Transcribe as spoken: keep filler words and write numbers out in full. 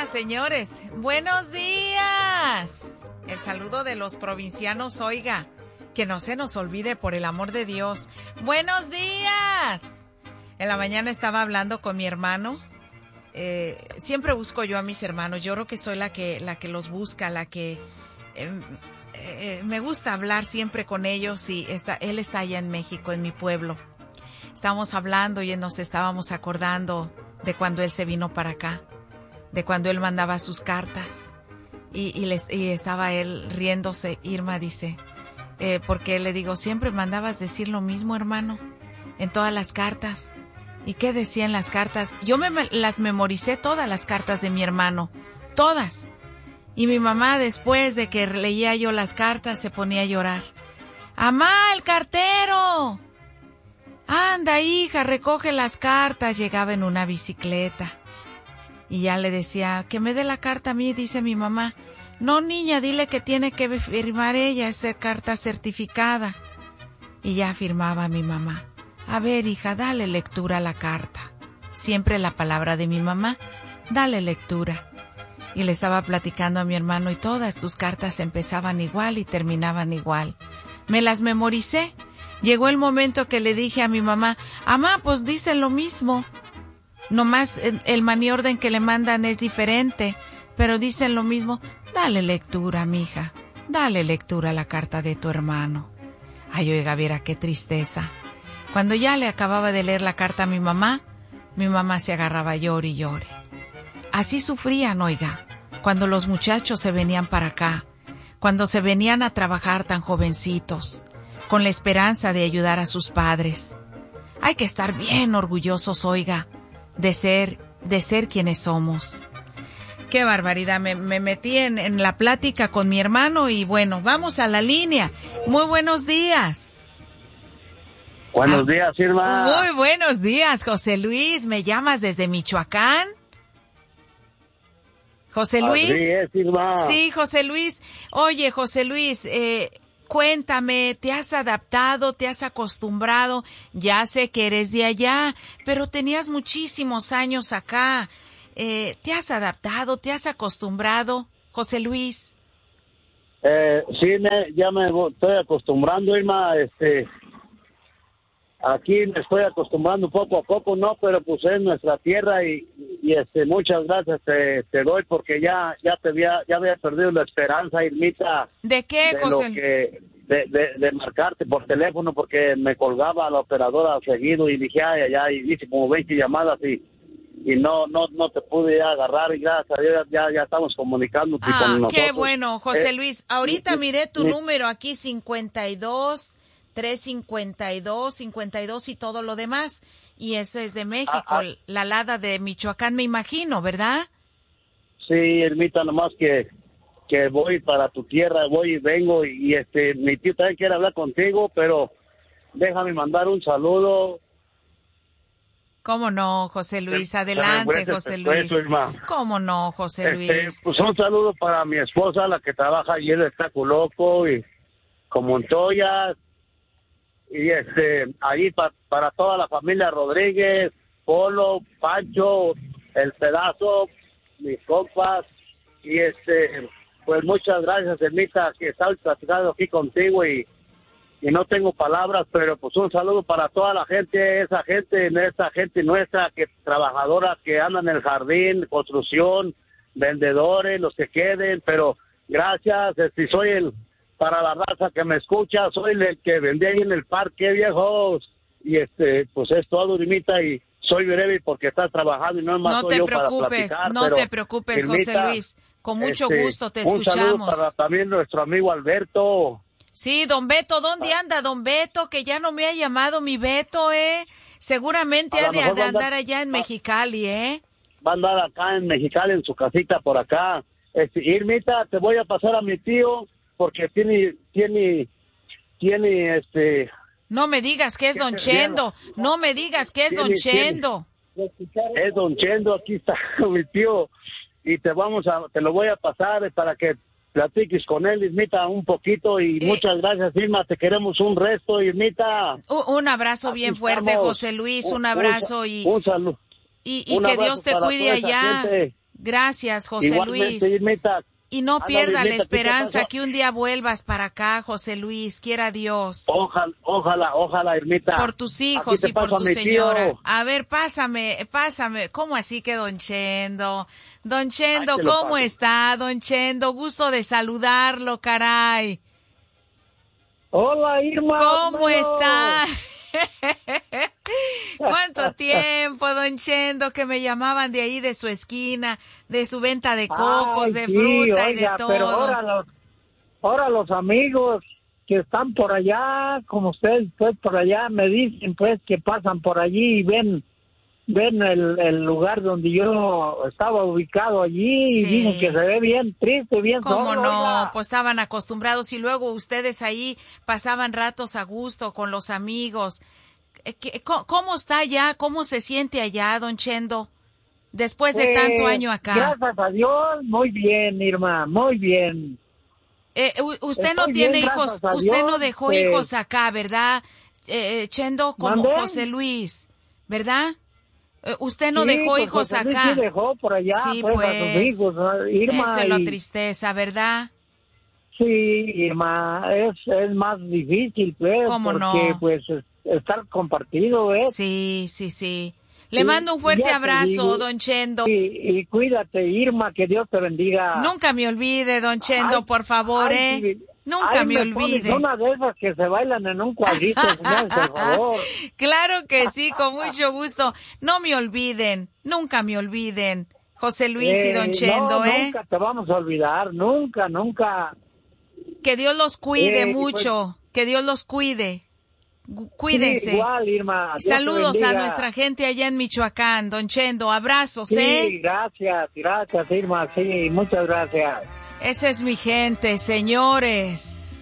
Señoras, señores, buenos días. El saludo de los provincianos, oiga, que no se nos olvide, por el amor de Dios. Buenos días. En la mañana estaba hablando con mi hermano. Eh, siempre busco yo a mis hermanos. Yo creo que soy la que, la que los busca, la que eh, eh, me gusta hablar siempre con ellos. Y está, él está allá en México, en mi pueblo. Estábamos hablando y nos estábamos acordando de cuando él se vino para acá, de cuando él mandaba sus cartas. Y, y, les, y estaba él riéndose. Irma dice, eh, porque le digo, siempre mandabas decir lo mismo, hermano, en todas las cartas. ¿Y qué decía en las cartas? Yo me las memoricé, todas las cartas de mi hermano, todas. Y mi mamá, después de que leía yo las cartas, se ponía a llorar. ¡Amá, el cartero! Anda, hija, recoge las cartas. Llegaba en una bicicleta. Y ya le decía, que me dé la carta a mí, dice mi mamá. No, niña, dile que tiene que firmar ella, esa carta certificada. Y ya firmaba mi mamá. A ver, hija, dale lectura a la carta. Siempre la palabra de mi mamá, dale lectura. Y le estaba platicando a mi hermano, y todas tus cartas empezaban igual y terminaban igual. Me las memoricé. Llegó el momento que le dije a mi mamá, amá, pues dicen lo mismo. Nomás el maniorden que le mandan es diferente, pero dicen lo mismo. Dale lectura, mija, dale lectura a la carta de tu hermano. Ay, oiga, viera qué tristeza. Cuando ya le acababa de leer la carta a mi mamá, mi mamá se agarraba a llore y llore. Así sufrían, oiga, cuando los muchachos se venían para acá, cuando se venían a trabajar tan jovencitos, con la esperanza de ayudar a sus padres. Hay que estar bien orgullosos, oiga, de ser, de ser quienes somos. Qué barbaridad, me, me metí en, en la plática con mi hermano y bueno, vamos a la línea. Muy buenos días. Buenos ah, días, Irma. Muy buenos días, José Luis. ¿Me llamas desde Michoacán? José Luis. Así es, Irma. Sí, José Luis. Oye, José Luis, eh, cuéntame, ¿te has adaptado, te has acostumbrado? Ya sé que eres de allá, pero tenías muchísimos años acá. Eh, ¿Te has adaptado, te has acostumbrado, José Luis? Eh, sí, me, ya me estoy acostumbrando, Irma. Este, aquí me estoy acostumbrando poco a poco, ¿no? Pero pues es nuestra tierra y, y este, muchas gracias te, te doy porque ya, ya te había, ya había perdido la esperanza, Irmita. ¿De qué, de José? Lo que, de, de, de marcarte por teléfono porque me colgaba la operadora seguido y dije, ay, ay, ay, hice como veinte llamadas y y no no no te pude agarrar y gracias a Dios ya, ya estamos comunicando ah, con nosotros. Qué bueno, José eh, Luis. Ahorita mi, miré tu mi, número aquí, cincuenta y dos, trescientos cincuenta y dos, cincuenta y dos y todo lo demás. Y ese es de México, ah, ah, la Lada de Michoacán, me imagino, ¿verdad? Sí, Ermita, nomás que que voy para tu tierra, voy y vengo y, y este mi tío también quiere hablar contigo, pero déjame mandar un saludo. ¿Cómo no, José Luis? Adelante, José Luis. ¿Cómo no, José Luis? Este, pues un saludo para mi esposa, la que trabaja allí en el Taco Loco y con Montoya. Y este, ahí pa, para toda la familia Rodríguez, Polo, Pancho, El Pedazo, mis compas. Y este, pues muchas gracias, Ermita, que estaba platicando aquí contigo y y no tengo palabras, pero pues un saludo para toda la gente, esa gente, esa gente nuestra, que trabajadora, que andan en el jardín, construcción, vendedores, los que queden, pero gracias, este, soy el, para la raza que me escucha, soy el que vendí ahí en el parque, viejos, y este, pues es todo, Irmita, y soy breve porque estás trabajando y no es más no soy yo preocupes, para platicar. No te preocupes, no te preocupes, José Luis, con mucho este, gusto te un escuchamos. Un saludo para también nuestro amigo Alberto. Sí, don Beto, ¿dónde anda don Beto? Que ya no me ha llamado mi Beto, ¿eh? Seguramente ha de, de andar allá en Mexicali, ¿eh? Va a andar acá en Mexicali, en su casita por acá. Este, Irmita, te voy a pasar a mi tío, porque tiene, tiene, tiene, este... No me digas que es don Chendo, no me digas que es don Chendo. Es don Chendo, aquí está mi tío, y te vamos a, te lo voy a pasar para que platiques con él, Irmita, un poquito, y eh, muchas gracias, Irma, te queremos un resto, Irmita. Un, un abrazo bien Aquí fuerte, estamos. José Luis, un, un abrazo un, y, un saludo. y, y que Dios te cuide allá. Gracias, José Igualmente, Luis. Irmita. Y no Ándale, pierda la Irmita, esperanza ¿qué que un día vuelvas para acá, José Luis, quiera Dios. Ojalá, ojalá, ojalá, Irmita. Por tus hijos Aquí te y por paso tu a mi señora. tío. A ver, pásame, pásame. ¿Cómo así que Don Chendo? Don Chendo, Ahí te lo ¿cómo paso. está, Don Chendo? Gusto de saludarlo, caray. Hola, Irma. ¿Cómo hermano. está? ¿Cuánto tiempo, Don Chendo, que me llamaban de ahí, de su esquina, de su venta de cocos, Ay, de sí, fruta oiga, y de todo? pero ahora los, ahora los amigos que están por allá, como ustedes, pues por allá, me dicen pues que pasan por allí y ven ven el, el lugar donde yo estaba ubicado allí y Sí. dicen que se ve bien triste, bien ¿Cómo solo. no? oiga. Pues estaban acostumbrados y luego ustedes ahí pasaban ratos a gusto con los amigos. Eh, ¿qué- co- ¿Cómo está allá? ¿Cómo se siente allá, Don Chendo? Después de Pues, tanto año acá. Gracias a Dios, muy bien, Irma, muy bien. Eh, u- usted no Estoy tiene bien, hijos, gracias a usted no Dios, dejó pues. hijos acá, ¿verdad? Eh, eh, Chendo, como ¿Mande? José Luis, ¿verdad? Eh, usted no Sí, dejó pues, hijos José Luis acá. sí dejó por allá, Sí, pues, a sus pues. hijos, ¿no? Irma, Esa es la y tristeza, ¿verdad? sí, Irma, es, es más difícil, pues, ¿Cómo porque, no? pues, es- estar compartido, ¿eh? Sí, sí, sí. Le Sí, mando un fuerte ya te abrazo, digo. Don Chendo. Y, y cuídate, Irma, que Dios te bendiga. Nunca me olvide, Don Chendo, Ay, por favor, ay, ¿eh? sí. Nunca Ay, me me pones olvide. una de esas que se bailan en un cuadrito, si me haces el favor. Claro que sí, con mucho gusto. No me olviden, nunca me olviden. José Luis y Don Eh, Chendo, no, ¿eh? nunca te vamos a olvidar, nunca, nunca. Que Dios los cuide Eh, mucho, que Dios los cuide. Gu- Sí, Cuídense. igual, Irma. Dios te Saludos a bendiga. nuestra gente allá en Michoacán, Don Chendo. Abrazos, Sí, ¿eh? gracias, gracias, Irma. Sí, muchas gracias. Esa es mi gente, señores.